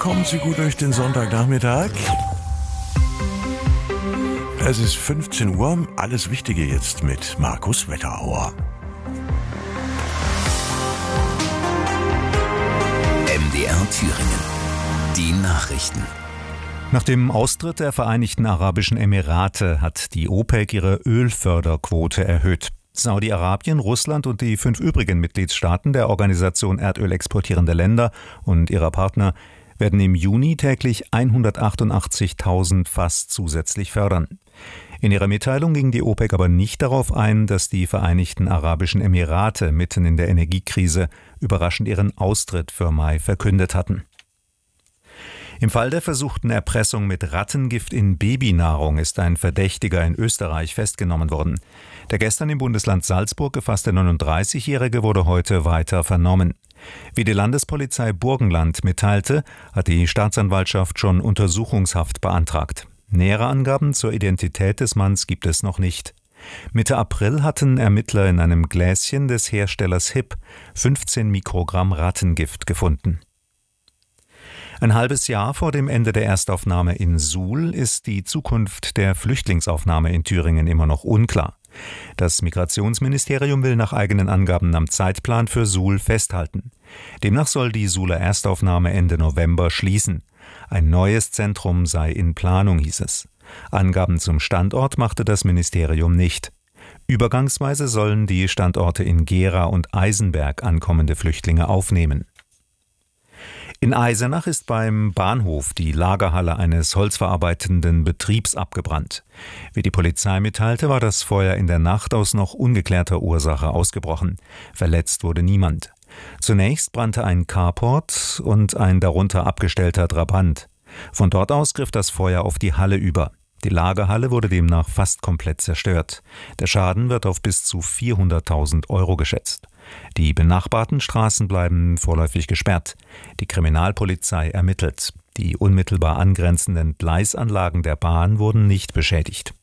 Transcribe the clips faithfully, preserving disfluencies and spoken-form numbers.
kommen Sie gut durch den Sonntagnachmittag. Es ist fünfzehn Uhr, alles Wichtige jetzt mit Markus Wetterauer. M D R Thüringen. Die Nachrichten. Nach dem Austritt der Vereinigten Arabischen Emirate hat die OPEC ihre Ölförderquote erhöht. Saudi-Arabien, Russland und die fünf übrigen Mitgliedstaaten der Organisation Erdöl exportierender Länder und ihrer Partner werden im Juni täglich hundertachtundachtzigtausend Fass zusätzlich fördern. In ihrer Mitteilung ging die OPEC aber nicht darauf ein, dass die Vereinigten Arabischen Emirate mitten in der Energiekrise überraschend ihren Austritt für Mai verkündet hatten. Im Fall der versuchten Erpressung mit Rattengift in Babynahrung ist ein Verdächtiger in Österreich festgenommen worden. Der gestern im Bundesland Salzburg gefasste neununddreißigjährige wurde heute weiter vernommen. Wie die Landespolizei Burgenland mitteilte, hat die Staatsanwaltschaft schon Untersuchungshaft beantragt. Nähere Angaben zur Identität des Manns gibt es noch nicht. Mitte April hatten Ermittler in einem Gläschen des Herstellers Hip fünfzehn Mikrogramm Rattengift gefunden. Ein halbes Jahr vor dem Ende der Erstaufnahme in Suhl ist die Zukunft der Flüchtlingsaufnahme in Thüringen immer noch unklar. Das Migrationsministerium will nach eigenen Angaben am Zeitplan für Suhl festhalten. Demnach soll die Suhler Erstaufnahme Ende November schließen. Ein neues Zentrum sei in Planung, hieß es. Angaben zum Standort machte das Ministerium nicht. Übergangsweise sollen die Standorte in Gera und Eisenberg ankommende Flüchtlinge aufnehmen. In Eisenach ist beim Bahnhof die Lagerhalle eines holzverarbeitenden Betriebs abgebrannt. Wie die Polizei mitteilte, war das Feuer in der Nacht aus noch ungeklärter Ursache ausgebrochen. Verletzt wurde niemand. Zunächst brannte ein Carport und ein darunter abgestellter Trabant. Von dort aus griff das Feuer auf die Halle über. Die Lagerhalle wurde demnach fast komplett zerstört. Der Schaden wird auf bis zu vierhunderttausend Euro geschätzt. Die benachbarten Straßen bleiben vorläufig gesperrt. Die Kriminalpolizei ermittelt. Die unmittelbar angrenzenden Gleisanlagen der Bahn wurden nicht beschädigt.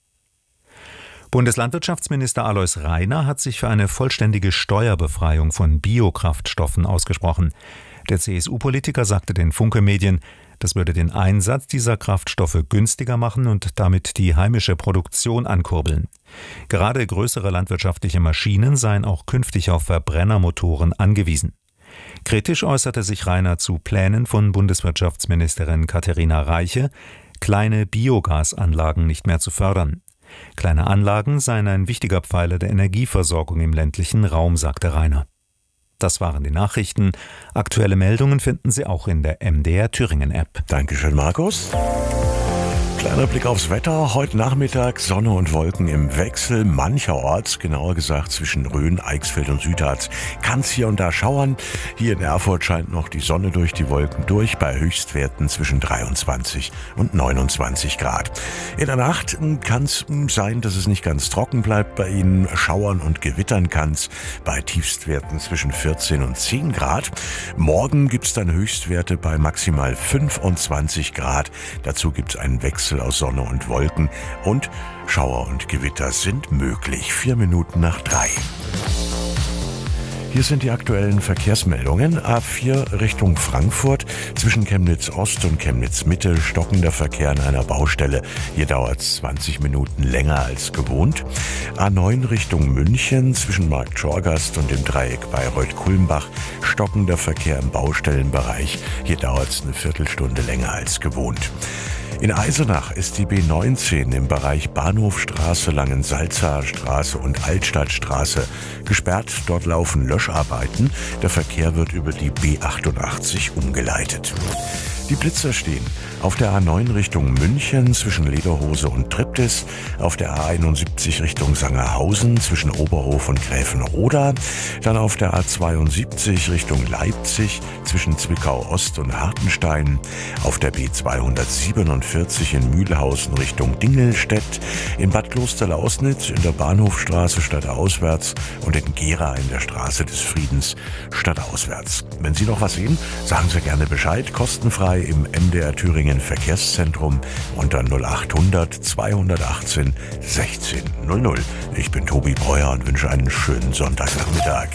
Bundeslandwirtschaftsminister Alois Rainer hat sich für eine vollständige Steuerbefreiung von Biokraftstoffen ausgesprochen. Der C S U-Politiker sagte den Funke-Medien, das würde den Einsatz dieser Kraftstoffe günstiger machen und damit die heimische Produktion ankurbeln. Gerade größere landwirtschaftliche Maschinen seien auch künftig auf Verbrennermotoren angewiesen. Kritisch äußerte sich Rainer zu Plänen von Bundeswirtschaftsministerin Katharina Reiche, kleine Biogasanlagen nicht mehr zu fördern. Kleine Anlagen seien ein wichtiger Pfeiler der Energieversorgung im ländlichen Raum, sagte Rainer. Das waren die Nachrichten. Aktuelle Meldungen finden Sie auch in der M D R Thüringen App. Dankeschön, Markus. Kleiner Blick aufs Wetter. Heute Nachmittag Sonne und Wolken im Wechsel. Mancherorts, genauer gesagt zwischen Rhön, Eichsfeld und Südharz, kann es hier und da schauern. Hier in Erfurt scheint noch die Sonne durch die Wolken durch, bei Höchstwerten zwischen dreiundzwanzig und neunundzwanzig Grad. In der Nacht kann es sein, dass es nicht ganz trocken bleibt bei Ihnen. Schauern und gewittern kann es bei Tiefstwerten zwischen vierzehn und zehn Grad. Morgen gibt es dann Höchstwerte bei maximal fünfundzwanzig Grad. Dazu gibt es einen Wechsel aus Sonne und Wolken und Schauer und Gewitter sind möglich. Vier Minuten nach drei. Hier sind die aktuellen Verkehrsmeldungen. A vier Richtung Frankfurt. Zwischen Chemnitz Ost und Chemnitz Mitte stockender Verkehr an einer Baustelle. Hier dauert es zwanzig Minuten länger als gewohnt. A neun Richtung München. Zwischen Markt Schorgast und dem Dreieck Bayreuth-Kulmbach stockender Verkehr im Baustellenbereich. Hier dauert es eine Viertelstunde länger als gewohnt. In Eisenach ist die B neunzehn im Bereich Bahnhofstraße, Langensalzaer Straße und Altstadtstraße gesperrt. Dort laufen Löscharbeiten. Der Verkehr wird über die B achtundachtzig umgeleitet. Die Blitzer stehen auf der A neun Richtung München zwischen Lederhose und Triptis, auf der A einundsiebzig Richtung Sangerhausen zwischen Oberhof und Gräfenroda, dann auf der A zweiundsiebzig Richtung Leipzig zwischen Zwickau Ost und Hartenstein, auf der B zweihundertsiebenundvierzig in Mühlhausen Richtung Dingelstedt, in Bad Klosterlausnitz in der Bahnhofstraße stadtauswärts und in Gera in der Straße des Friedens stadtauswärts. Wenn Sie noch was sehen, sagen Sie gerne Bescheid, kostenfrei im M D R Thüringen Verkehrszentrum unter null achthundert zweihundertachtzehn sechzehn null null. Ich bin Tobi Breuer und wünsche einen schönen Sonntagnachmittag.